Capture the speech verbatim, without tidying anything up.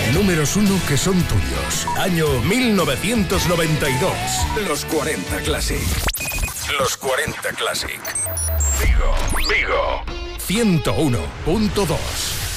Números uno que son tuyos. Año mil novecientos noventa y dos. Los cuarenta Classic. Los cuarenta Classic. Vigo, Vigo. ciento uno punto dos.